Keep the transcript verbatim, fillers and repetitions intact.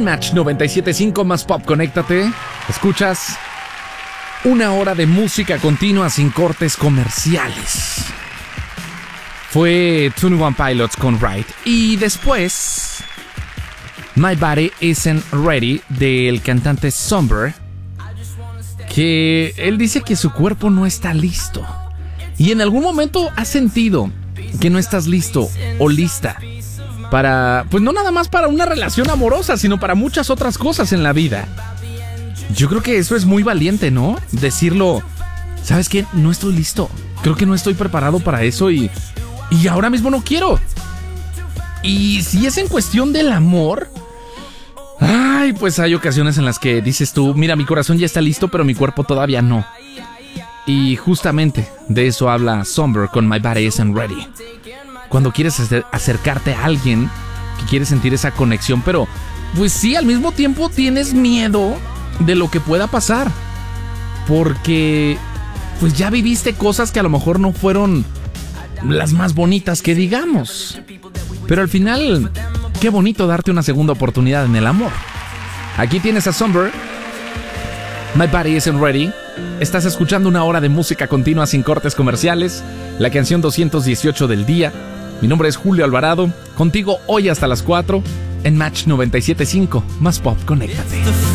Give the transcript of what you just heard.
En Match noventa y siete punto cinco más pop, conéctate. Escuchas una hora de música continua sin cortes comerciales. Fue Twenty One Pilots con Right. Y después My Body Isn't Ready del cantante Somber, que él dice que su cuerpo no está listo. Y en algún momento has sentido que no estás listo o lista para, pues no nada más para una relación amorosa, sino para muchas otras cosas en la vida. Yo creo que eso es muy valiente, ¿no? Decirlo, ¿sabes qué? No estoy listo. Creo que no estoy preparado para eso y, y ahora mismo no quiero. Y si es en cuestión del amor, ay, pues hay ocasiones en las que dices tú, mira, mi corazón ya está listo, pero mi cuerpo todavía no. Y justamente de eso habla Somber con My Body Isn't Ready. Cuando quieres acercarte a alguien, que quieres sentir esa conexión, pero pues sí, al mismo tiempo tienes miedo de lo que pueda pasar. Porque pues ya viviste cosas que a lo mejor no fueron las más bonitas que digamos. Pero al final, qué bonito darte una segunda oportunidad en el amor. Aquí tienes a Somber, My Body Isn't Ready. Estás escuchando una hora de música continua sin cortes comerciales, la canción doscientos dieciocho del día. Mi nombre es Julio Alvarado, contigo hoy hasta las cuatro en Match noventa y siete punto cinco, más pop, conéctate.